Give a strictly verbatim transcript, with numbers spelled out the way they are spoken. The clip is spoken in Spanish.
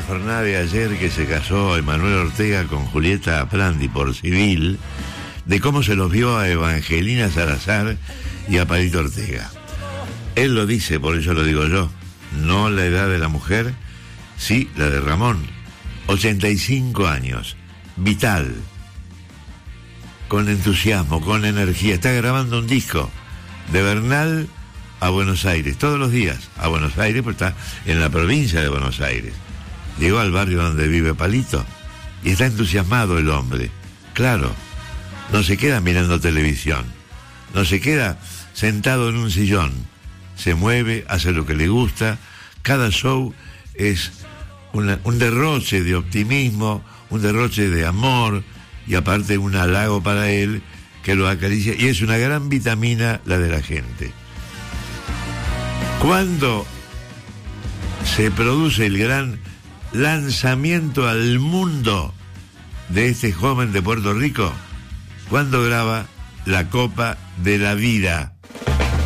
jornada de ayer que se casó Emanuel Ortega con Julieta Prandi por civil, de cómo se los vio a Evangelina Salazar y a Palito Ortega. Él lo dice, por eso lo digo yo, no la edad de la mujer, sí la de Ramón, ochenta y cinco años, vital, con entusiasmo, con energía, está grabando un disco de Bernal a Buenos Aires, todos los días a Buenos Aires, porque está en la provincia de Buenos Aires. Llegó al barrio donde vive Palito y está entusiasmado el hombre. Claro, no se queda mirando televisión, no se queda sentado en un sillón, se mueve, hace lo que le gusta. Cada show es una, un derroche de optimismo, un derroche de amor y aparte un halago para él que lo acaricia, y es una gran vitamina la de la gente. Cuando se produce el gran lanzamiento al mundo de este joven de Puerto Rico, cuando graba La Copa de la Vida.